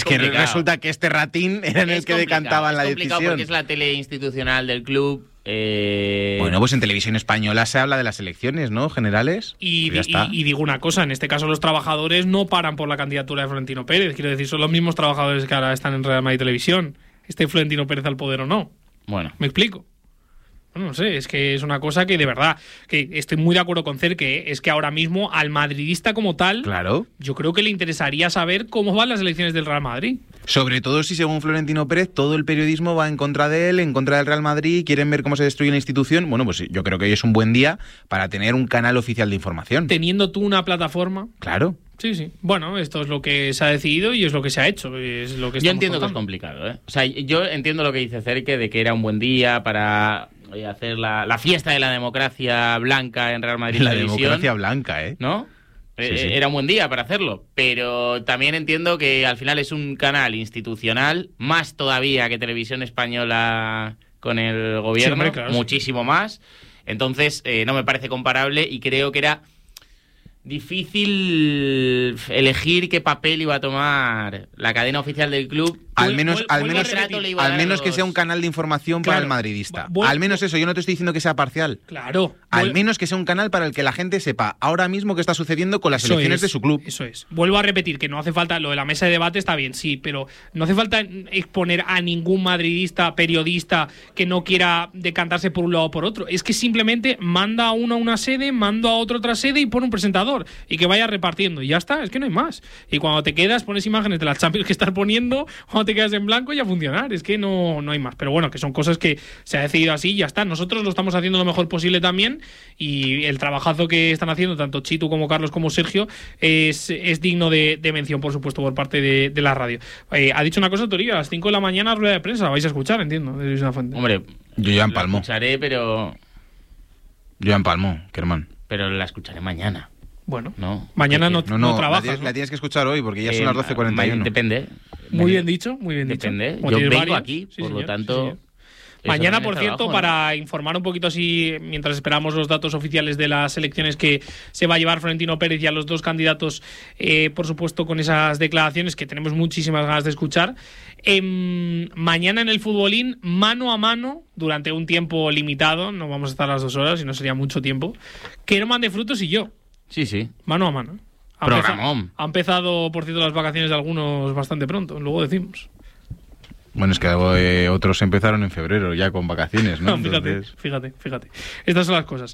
que resulta que este ratín era en el que decantaban la decisión. Es complicado porque es la tele institucional del club. Bueno, pues en televisión española se habla de las elecciones, ¿no? Generales. Y digo una cosa, en este caso los trabajadores no paran por la candidatura de Florentino Pérez. Quiero decir, son los mismos trabajadores que ahora están en Real Madrid Televisión. ¿Esté Florentino Pérez al poder o no? Bueno. ¿Me explico? No sé, es que es una cosa que de verdad, que estoy muy de acuerdo con Cerque, es que ahora mismo al madridista como tal, claro, yo creo que le interesaría saber cómo van las elecciones del Real Madrid. Sobre todo si, según Florentino Pérez, todo el periodismo va en contra de él, en contra del Real Madrid, quieren ver cómo se destruye la institución. Bueno, pues yo creo que hoy es un buen día para tener un canal oficial de información. Teniendo tú una plataforma. Claro. Sí. Bueno, esto es lo que se ha decidido y es lo que se ha hecho. Es lo que yo entiendo contando. Que es complicado, ¿eh? O sea, yo entiendo lo que dice Cerque de que era un buen día para hacer la fiesta de la democracia blanca en Real Madrid. La democracia blanca, ¿eh? ¿No? Sí. Era un buen día para hacerlo, pero también entiendo que al final es un canal institucional, más todavía que Televisión Española con el gobierno, sí, hombre, claro, muchísimo más. Entonces no me parece comparable y creo que era difícil elegir qué papel iba a tomar la cadena oficial del club. Al menos que sea un canal de información para el madridista. Al menos eso, yo no te estoy diciendo que sea parcial. Claro. Al menos que sea un canal para el que la gente sepa ahora mismo qué está sucediendo con las elecciones de su club. Eso es. Vuelvo a repetir que no hace falta, lo de la mesa de debate está bien, sí, pero no hace falta exponer a ningún madridista, periodista que no quiera decantarse por un lado o por otro. Es que simplemente manda a uno a una sede, manda a otro a otra sede y pone un presentador y que vaya repartiendo. Y ya está, es que no hay más. Y cuando te quedas, pones imágenes de las Champions que estás poniendo, cuando te quedas en blanco y a funcionar. Es que no hay más. Pero bueno, que son cosas que se ha decidido así y ya está. Nosotros lo estamos haciendo lo mejor posible también y el trabajazo que están haciendo tanto Chitu como Carlos como Sergio es digno de mención, por supuesto, por parte de la radio. Ha dicho una cosa, Torillo, a las 5 de la mañana rueda de prensa. La vais a escuchar, entiendo, de Luis de la Fuente. Hombre, yo ya empalmo. La escucharé, pero... Yo empalmo, Kerman. Pero la escucharé mañana. Bueno, no. Mañana no trabajas. La tienes que escuchar hoy porque ya son las 12:41. Depende. Muy bien dicho, muy bien Depende. dicho. Yo vengo aquí, sí, por lo tanto... Sí, mañana, por cierto, ¿no? Para informar un poquito así, mientras esperamos los datos oficiales de las elecciones que se va a llevar Florentino Pérez y a los dos candidatos, por supuesto, con esas declaraciones que tenemos muchísimas ganas de escuchar. Mañana en el Futbolín, mano a mano, durante un tiempo limitado, no vamos a estar las 2 horas y no sería mucho tiempo, Kerman de Frutos y yo. Sí. Mano a mano. Programón. Ha empezado, por cierto, las vacaciones de algunos bastante pronto, luego decimos. Bueno, es que otros empezaron en febrero ya con vacaciones, ¿no? Entonces... Fíjate. Estas son las cosas.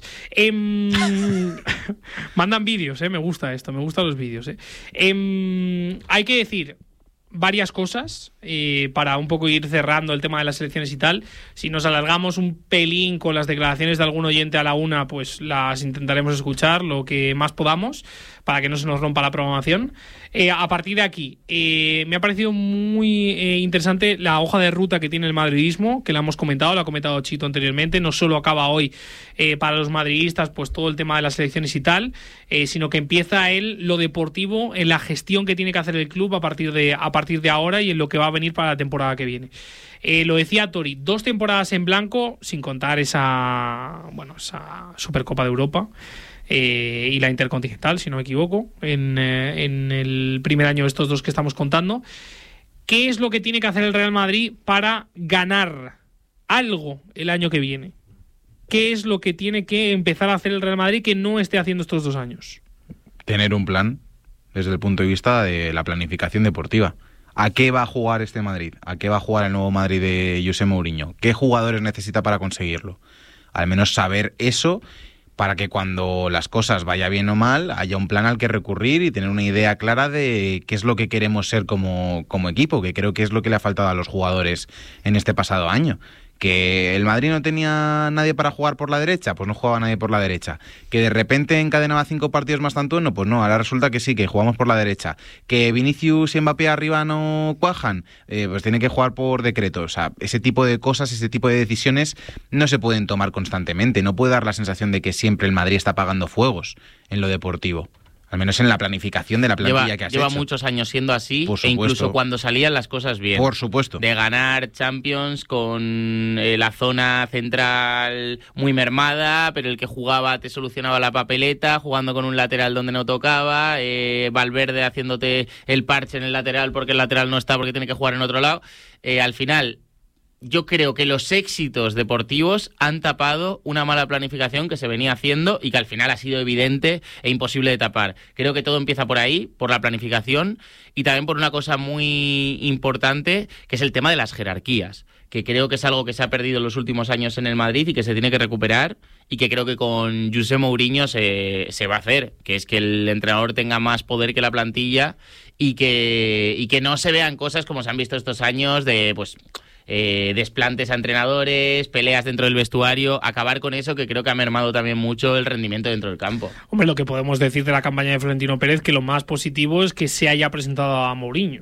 Mandan vídeos, me gusta esto, me gustan los vídeos. Hay que decir varias cosas para un poco ir cerrando el tema de las elecciones y tal. Si nos alargamos un pelín con las declaraciones de algún oyente a la una, pues las intentaremos escuchar lo que más podamos para que no se nos rompa la programación. A partir de aquí, me ha parecido muy interesante la hoja de ruta que tiene el madridismo, que la hemos comentado, la ha comentado Chito anteriormente. No solo acaba hoy para los madridistas pues todo el tema de las elecciones y tal, sino que empieza lo deportivo, en la gestión que tiene que hacer el club a partir de ahora y en lo que va a venir para la temporada que viene. Lo decía Tori, 2 temporadas en blanco, sin contar esa Supercopa de Europa y la Intercontinental, si no me equivoco, en el primer año de estos 2 que estamos contando. ¿Qué es lo que tiene que hacer el Real Madrid para ganar algo el año que viene? ¿Qué es lo que tiene que empezar a hacer el Real Madrid que no esté haciendo estos 2 años? Tener un plan desde el punto de vista de la planificación deportiva. ¿A qué va a jugar este Madrid? ¿A qué va a jugar el nuevo Madrid de José Mourinho? ¿Qué jugadores necesita para conseguirlo? Al menos saber eso para que cuando las cosas vaya bien o mal haya un plan al que recurrir y tener una idea clara de qué es lo que queremos ser como equipo, que creo que es lo que le ha faltado a los jugadores en este pasado año. Que el Madrid no tenía nadie para jugar por la derecha, pues no jugaba nadie por la derecha. Que de repente encadenaba 5 partidos más tanto, pues no, ahora resulta que sí, que jugamos por la derecha. Que Vinicius y Mbappé arriba no cuajan, pues tiene que jugar por decreto. O sea, ese tipo de cosas, ese tipo de decisiones no se pueden tomar constantemente. No puede dar la sensación de que siempre el Madrid está apagando fuegos en lo deportivo. Al menos en la planificación de la plantilla que has lleva hecho. muchos años siendo así, Por e incluso supuesto. cuando salían las cosas bien. Por supuesto. De ganar Champions con la zona central muy mermada, pero el que jugaba te solucionaba la papeleta, jugando con un lateral donde no tocaba, Valverde haciéndote el parche en el lateral porque el lateral no está porque tiene que jugar en otro lado. Al final, yo creo que los éxitos deportivos han tapado una mala planificación que se venía haciendo y que al final ha sido evidente e imposible de tapar. Creo que todo empieza por ahí, por la planificación y también por una cosa muy importante, que es el tema de las jerarquías, que creo que es algo que se ha perdido en los últimos años en el Madrid y que se tiene que recuperar, y que creo que con José Mourinho se va a hacer, que es que el entrenador tenga más poder que la plantilla y que no se vean cosas como se han visto estos años de desplantes a entrenadores, peleas dentro del vestuario, acabar con eso, que creo que ha mermado también mucho el rendimiento dentro del campo. Hombre, lo que podemos decir de la campaña de Florentino Pérez, que lo más positivo es que se haya presentado a Mourinho.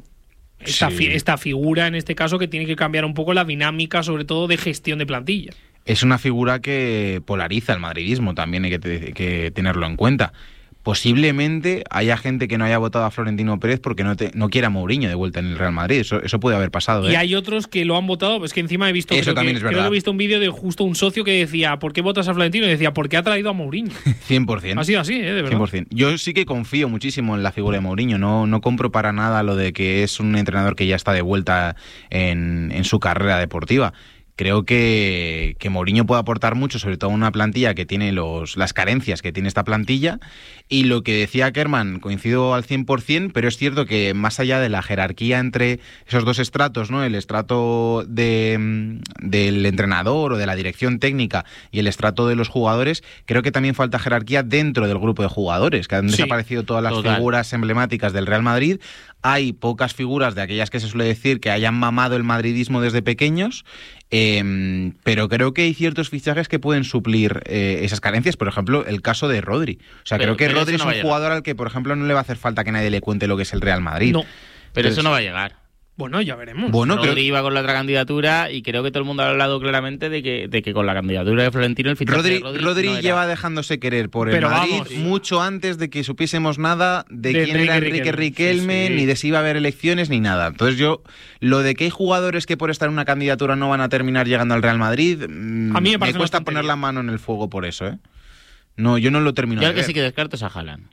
Esta figura, en este caso, que tiene que cambiar un poco la dinámica, sobre todo de gestión de plantilla. Es una figura que polariza el madridismo, también hay que tenerlo en cuenta. Posiblemente haya gente que no haya votado a Florentino Pérez porque no quiera a Mourinho de vuelta en el Real Madrid. Eso puede haber pasado. Y hay otros que lo han votado, pues que encima he visto, creo que he visto un vídeo de justo un socio que decía, ¿por qué votas a Florentino? Y decía, ¿por qué ha traído a Mourinho? 100%. Ha sido así, de verdad. 100%. Yo sí que confío muchísimo en la figura de Mourinho. No compro para nada lo de que es un entrenador que ya está de vuelta en su carrera deportiva. Creo que Mourinho puede aportar mucho, sobre todo a una plantilla que tiene las carencias que tiene esta plantilla. Y lo que decía Kerman, coincido al 100%, pero es cierto que más allá de la jerarquía entre esos dos estratos, ¿no? El estrato del entrenador o de la dirección técnica y el estrato de los jugadores, creo que también falta jerarquía dentro del grupo de jugadores, que han desaparecido todas las figuras emblemáticas del Real Madrid. Hay pocas figuras de aquellas que se suele decir que hayan mamado el madridismo desde pequeños, pero creo que hay ciertos fichajes que pueden suplir esas carencias. Por ejemplo, el caso de Rodri. O sea, creo que Rodri es un jugador al que, por ejemplo, no le va a hacer falta que nadie le cuente lo que es el Real Madrid. No, pero eso no va a llegar. Bueno, ya veremos. Bueno, Rodri iba con la otra candidatura y creo que todo el mundo ha hablado claramente de que con la candidatura de Florentino el fichaje de Rodri no lleva dejándose querer por el Madrid mucho antes de que supiésemos nada de quién era Enrique Riquelme, ni de si iba a haber elecciones, ni nada. Entonces lo de que hay jugadores que por estar en una candidatura no van a terminar llegando al Real Madrid, a mí me cuesta poner la mano en el fuego por eso, ¿eh? No, yo no lo termino de ver. Yo el que sí que descarto es a Haaland.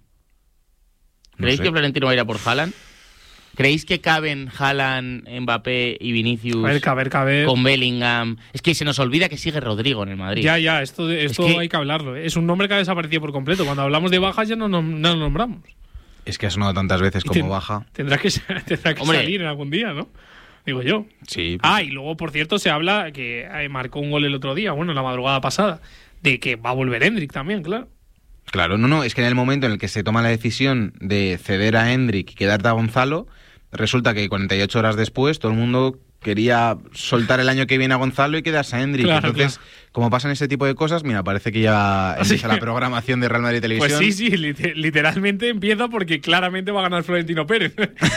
¿Creéis que Florentino va a ir a por Haaland? ¿Creéis que caben Haaland, Mbappé y Vinicius caber. con Bellingham? Es que se nos olvida que sigue Rodrigo en el Madrid. Ya, esto hay que hablarlo. Es un nombre que ha desaparecido por completo. Cuando hablamos de bajas ya no nos nombramos. Es que ha sonado tantas veces como baja. Tendrá que salir en algún día, ¿no? Digo yo. Sí. Y luego, por cierto, se habla que marcó un gol el otro día, la madrugada pasada, de que va a volver Endrick también, claro. Claro, es que en el momento en el que se toma la decisión de ceder a Endrick y quedarte a Gonzalo, resulta que 48 horas después todo el mundo quería soltar el año que viene a Gonzalo y quedarse a Endrick. Entonces, como pasan ese tipo de cosas, mira, parece que ya empieza la programación de Real Madrid Televisión. Pues sí, literalmente empieza porque claramente va a ganar Florentino Pérez.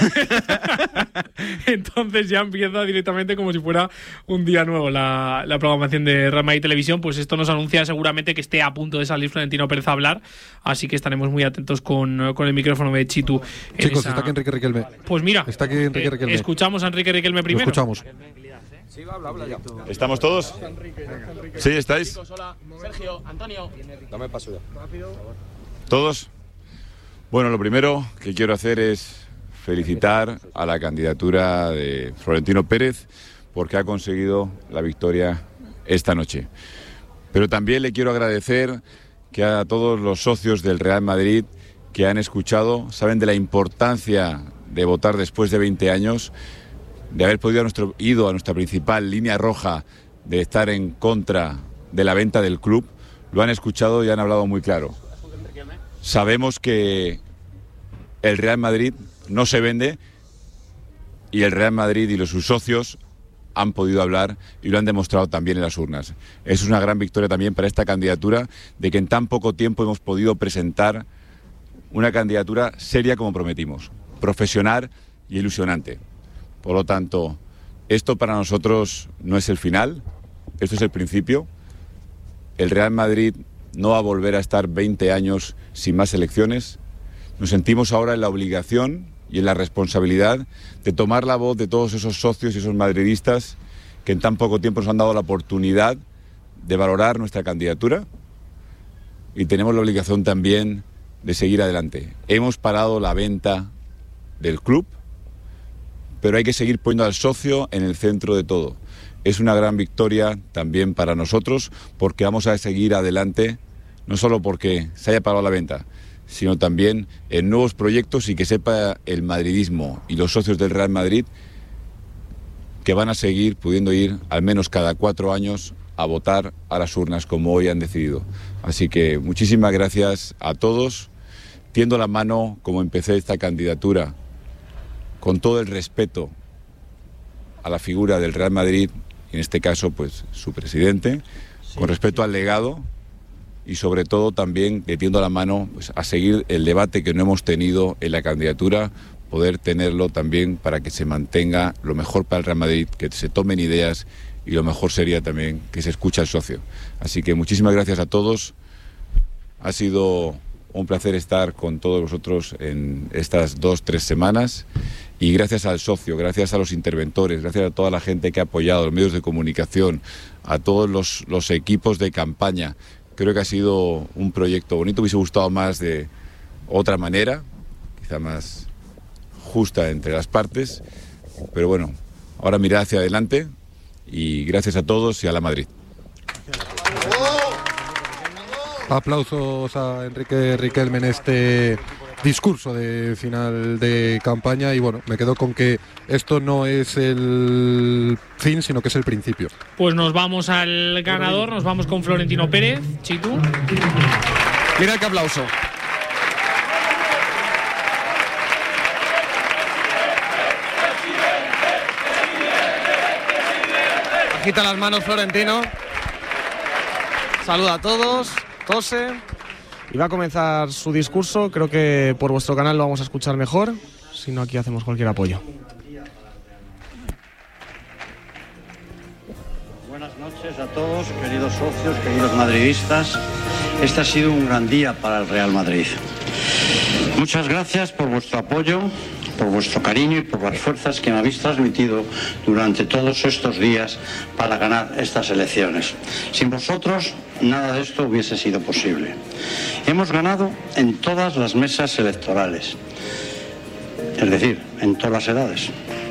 Entonces ya empieza directamente como si fuera un día nuevo la programación de Real Madrid Televisión. Pues esto nos anuncia seguramente que esté a punto de salir Florentino Pérez a hablar, así que estaremos muy atentos con el micrófono de Chitu. Chicos, está aquí Enrique Riquelme. Pues mira, está aquí Enrique Riquelme. Escuchamos a Enrique Riquelme primero. Lo escuchamos. Habla ya. ¿Estamos todos? ¿Sí, estáis? Sergio, Antonio. Dame paso ya. ¿Todos? Bueno, lo primero que quiero hacer es felicitar a la candidatura de Florentino Pérez porque ha conseguido la victoria esta noche. Pero también le quiero agradecer que a todos los socios del Real Madrid que han escuchado, saben de la importancia de votar después de 20 años, de haber podido ido a nuestra principal línea roja de estar en contra de la venta del club. Lo han escuchado y han hablado muy claro. Sabemos que el Real Madrid no se vende y el Real Madrid y sus socios han podido hablar y lo han demostrado también en las urnas. Es una gran victoria también para esta candidatura, de que en tan poco tiempo hemos podido presentar una candidatura seria como prometimos, profesional y ilusionante. Por lo tanto, esto para nosotros no es el final, esto es el principio. El Real Madrid no va a volver a estar 20 años sin más elecciones. nos sentimos ahora en la obligación y en la responsabilidad de tomar la voz de todos esos socios y esos madridistas que en tan poco tiempo nos han dado la oportunidad de valorar nuestra candidatura, y tenemos la obligación también de seguir adelante. Hemos parado la venta del club, pero hay que seguir poniendo al socio en el centro de todo. Es una gran victoria también para nosotros, porque vamos a seguir adelante, no solo porque se haya parado la venta, sino también en nuevos proyectos, y que sepa el madridismo y los socios del Real Madrid que van a seguir pudiendo ir al menos cada 4 años a votar a las urnas como hoy han decidido. Así que muchísimas gracias a todos. Tiendo la mano, como empecé esta candidatura, con todo el respeto a la figura del Real Madrid, en este caso pues su presidente, con respeto al legado, y sobre todo también le tiendo la mano pues a seguir el debate que no hemos tenido en la candidatura, poder tenerlo también para que se mantenga lo mejor para el Real Madrid, que se tomen ideas, y lo mejor sería también que se escuche al socio. Así que muchísimas gracias a todos. Ha sido un placer estar con todos vosotros en estas 2-3 semanas, y gracias al socio, gracias a los interventores, gracias a toda la gente que ha apoyado, a los medios de comunicación, a todos los equipos de campaña. Creo que ha sido un proyecto bonito. Me hubiese gustado más de otra manera, quizá más justa entre las partes, pero bueno, ahora mirar hacia adelante, y gracias a todos y a la Madrid. Aplausos a Enrique Riquelme en este discurso de final de campaña, y bueno, me quedo con que esto no es el fin, sino que es el principio. Pues nos vamos al ganador, nos vamos con Florentino Pérez. Chitu. Mira qué aplauso. Agita las manos Florentino. Saluda a todos, tose, y va a comenzar su discurso. Creo que por vuestro canal lo vamos a escuchar mejor, si no aquí hacemos cualquier apoyo. Buenas noches a todos, queridos socios, queridos madridistas. Este ha sido un gran día para el Real Madrid. Muchas gracias por vuestro apoyo, por vuestro cariño y por las fuerzas que me habéis transmitido durante todos estos días para ganar estas elecciones. Sin vosotros, nada de esto hubiese sido posible. Hemos ganado en todas las mesas electorales, es decir, en todas las edades.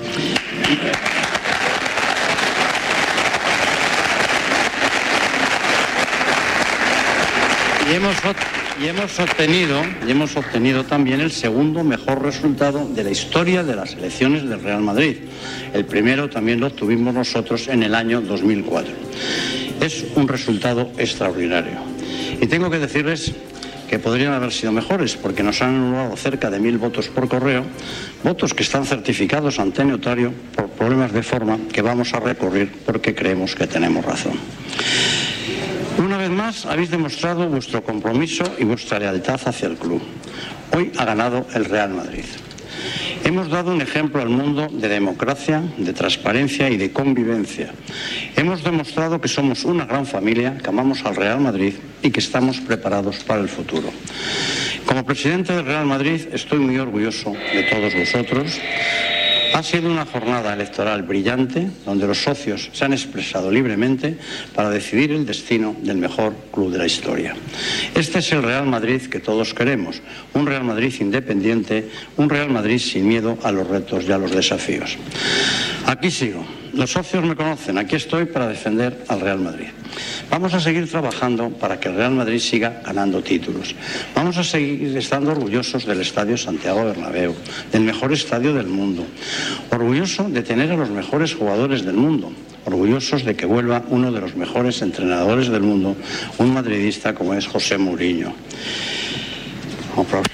Y hemos obtenido también el segundo mejor resultado de la historia de las elecciones del Real Madrid. El primero también lo obtuvimos nosotros en el año 2004. Es un resultado extraordinario. Y tengo que decirles que podrían haber sido mejores, porque nos han anulado cerca de 1000 votos por correo, votos que están certificados ante notario por problemas de forma que vamos a recurrir porque creemos que tenemos razón. Una vez más habéis demostrado vuestro compromiso y vuestra lealtad hacia el club. Hoy ha ganado el Real Madrid. Hemos dado un ejemplo al mundo de democracia, de transparencia y de convivencia. Hemos demostrado que somos una gran familia, que amamos al Real Madrid y que estamos preparados para el futuro. Como presidente del Real Madrid estoy muy orgulloso de todos vosotros. Ha sido una jornada electoral brillante, donde los socios se han expresado libremente para decidir el destino del mejor club de la historia. Este es el Real Madrid que todos queremos, un Real Madrid independiente, un Real Madrid sin miedo a los retos y a los desafíos. Aquí sigo. Los socios me conocen, aquí estoy para defender al Real Madrid. Vamos a seguir trabajando para que el Real Madrid siga ganando títulos. Vamos a seguir estando orgullosos del Estadio Santiago Bernabéu, del mejor estadio del mundo. Orgulloso de tener a los mejores jugadores del mundo. Orgullosos de que vuelva uno de los mejores entrenadores del mundo, un madridista como es José Mourinho. Aplausos.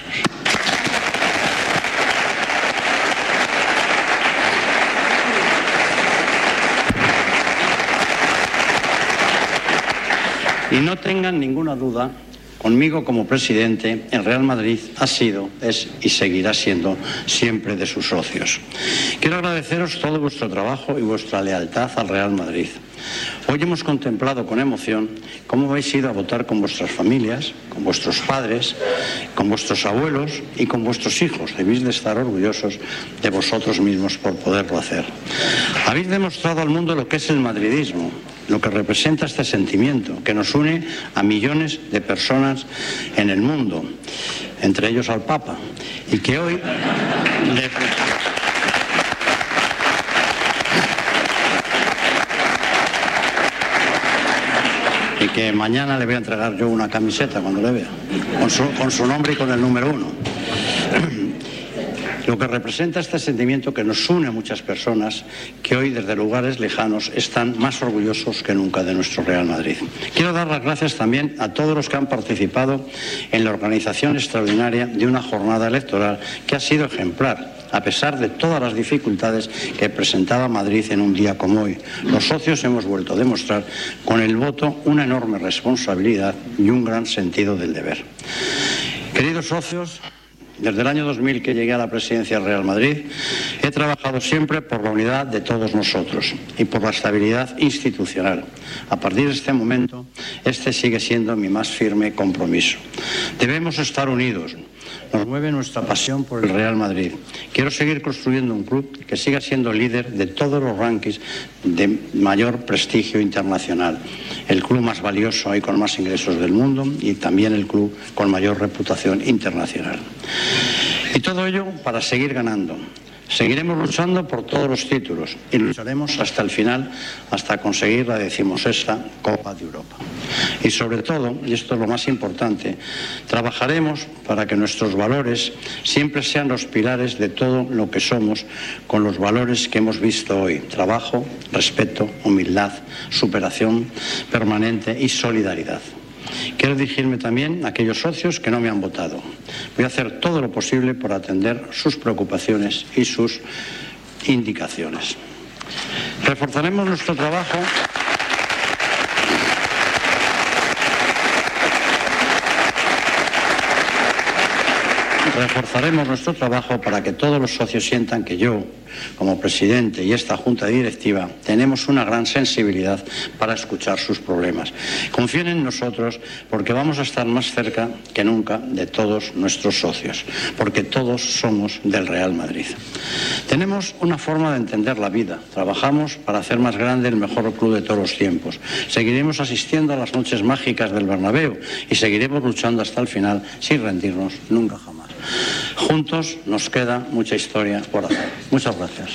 Y no tengan ninguna duda, conmigo como presidente, el Real Madrid ha sido, es y seguirá siendo siempre de sus socios. Quiero agradeceros todo vuestro trabajo y vuestra lealtad al Real Madrid. Hoy hemos contemplado con emoción cómo habéis ido a votar con vuestras familias, con vuestros padres, con vuestros abuelos y con vuestros hijos. Debéis de estar orgullosos de vosotros mismos por poderlo hacer. Habéis demostrado al mundo lo que es el madridismo, lo que representa este sentimiento que nos une a millones de personas en el mundo, entre ellos al Papa, y que hoy y que mañana le voy a entregar yo una camiseta cuando le vea, con su nombre y con el número 1. Lo que representa este sentimiento que nos une a muchas personas que hoy desde lugares lejanos están más orgullosos que nunca de nuestro Real Madrid. Quiero dar las gracias también a todos los que han participado en la organización extraordinaria de una jornada electoral que ha sido ejemplar, a pesar de todas las dificultades que presentaba Madrid en un día como hoy. Los socios hemos vuelto a demostrar con el voto una enorme responsabilidad y un gran sentido del deber. Queridos socios, desde el año 2000 que llegué a la presidencia del Real Madrid, he trabajado siempre por la unidad de todos nosotros y por la estabilidad institucional. A partir de este momento, este sigue siendo mi más firme compromiso. Debemos estar unidos. Nos mueve nuestra pasión por el Real Madrid. Quiero seguir construyendo un club que siga siendo líder de todos los rankings de mayor prestigio internacional. El club más valioso y con más ingresos del mundo y también el club con mayor reputación internacional. Y todo ello para seguir ganando. Seguiremos luchando por todos los títulos y lucharemos hasta el final, hasta conseguir la 16ª Copa de Europa. Y sobre todo, y esto es lo más importante, trabajaremos para que nuestros valores siempre sean los pilares de todo lo que somos, con los valores que hemos visto hoy: trabajo, respeto, humildad, superación permanente y solidaridad. Quiero dirigirme también a aquellos socios que no me han votado. Voy a hacer todo lo posible por atender sus preocupaciones y sus indicaciones. Reforzaremos nuestro trabajo. Reforzaremos nuestro trabajo para que todos los socios sientan que yo, como presidente y esta junta directiva, tenemos una gran sensibilidad para escuchar sus problemas. Confíen en nosotros porque vamos a estar más cerca que nunca de todos nuestros socios, porque todos somos del Real Madrid. Tenemos una forma de entender la vida. Trabajamos para hacer más grande el mejor club de todos los tiempos. Seguiremos asistiendo a las noches mágicas del Bernabéu y seguiremos luchando hasta el final sin rendirnos nunca jamás. Juntos nos queda mucha historia por hacer. Muchas gracias.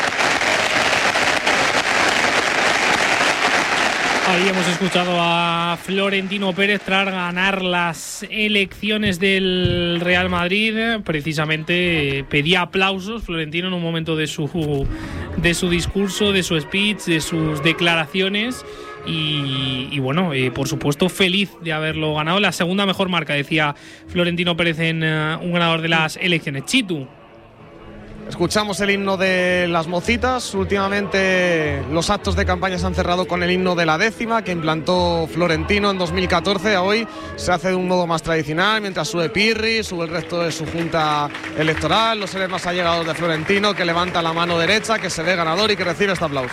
Ahí hemos escuchado a Florentino Pérez tras ganar las elecciones del Real Madrid. Precisamente pedía aplausos Florentino en un momento de su discurso, de su speech, de sus declaraciones. Y bueno, por supuesto feliz de haberlo ganado. La segunda mejor marca, decía Florentino Pérez, en un ganador de las elecciones. Chitu. Escuchamos el himno de las Mocitas. Últimamente los actos de campaña se han cerrado con el himno de la 10ª que implantó Florentino en 2014. A hoy se hace de un modo más tradicional, mientras sube Pirri, sube el resto de su junta electoral, los seres más allegados de Florentino, que levanta la mano derecha, que se ve ganador y que recibe este aplauso.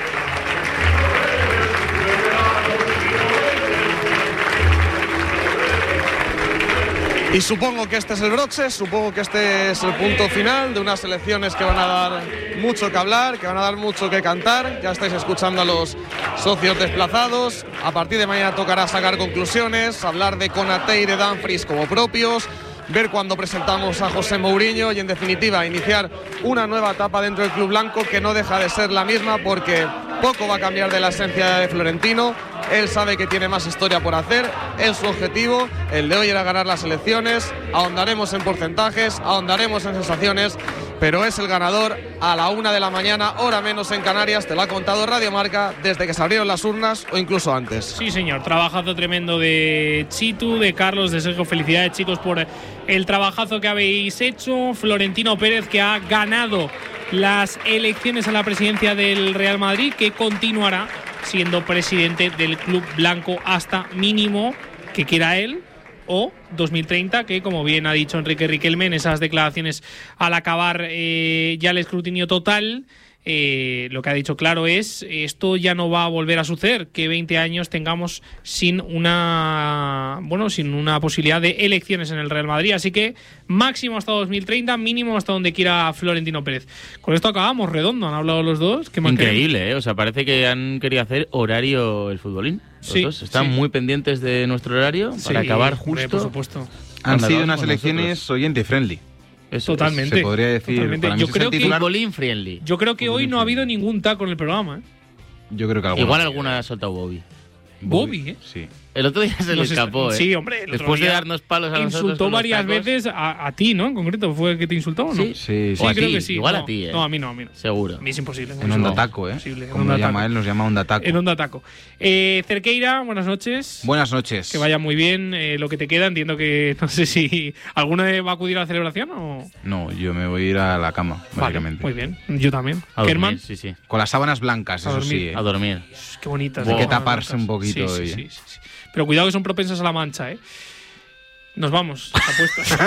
Y supongo que este es el broche, supongo que este es el punto final de unas elecciones que van a dar mucho que hablar, que van a dar mucho que cantar. Ya estáis escuchando a los socios desplazados. A partir de mañana tocará sacar conclusiones, hablar de Konaté y de Dumfries como propios, ver cuándo presentamos a José Mourinho y, en definitiva, iniciar una nueva etapa dentro del club blanco, que no deja de ser la misma, porque poco va a cambiar de la esencia de Florentino. Él sabe que tiene más historia por hacer, es su objetivo. El de hoy era ganar las elecciones. Ahondaremos en porcentajes, ahondaremos en sensaciones, pero es el ganador a la 1 de la mañana, hora menos en Canarias. Te lo ha contado Radio Marca desde que se abrieron las urnas o incluso antes. Sí, señor. Trabajazo tremendo de Chitu, de Carlos, de Sergio. Felicidades, chicos, por el trabajazo que habéis hecho. Florentino Pérez, que ha ganado las elecciones a la presidencia del Real Madrid, que continuará siendo presidente del club blanco hasta mínimo que quiera él, o 2030, que, como bien ha dicho Enrique Riquelme en esas declaraciones al acabar ya el escrutinio total, lo que ha dicho claro es esto ya no va a volver a suceder, que 20 años tengamos sin una posibilidad de elecciones en el Real Madrid, así que máximo hasta 2030, mínimo hasta donde quiera Florentino Pérez. Con esto acabamos, redondo, han hablado los dos. Increíble, o sea, parece que han querido hacer horario el futbolín. Los dos están muy pendientes de nuestro horario para acabar justo. Por supuesto. Han sido unas elecciones oyente friendly. Eso totalmente. Se podría decir. Para mí yo creo que futbolín friendly. Yo creo que hoy no ha habido ningún taco en el programa. Yo creo que igual alguna ha soltado Bobby. Bobby, ¿eh? Sí. El otro día se le escapó, ¿eh? Sí, hombre. Después de darnos palos a nosotros. Insultó varias veces a ti, ¿no? En concreto, ¿fue el que te insultó o no? Sí. O a creo ti, que sí. igual no, a ti, ¿eh? No, a mí no. Seguro. A mí es imposible. En Onda Taco, ¿eh? Como lo llama él, nos llama Onda Taco. En Onda Taco. Cerqueira, buenas noches. Buenas noches. Que vaya muy bien lo que te queda. Entiendo que no sé si alguno va a acudir a la celebración o. No, yo me voy a ir a la cama, básicamente. Muy bien. Yo también. A dormir, Kerman. sí. Con las sábanas blancas, eso sí. A dormir. Qué bonitas. Hay que taparse un poquito hoy. Sí. Pero cuidado que son propensas a la mancha, ¿eh? Nos vamos, apuestas.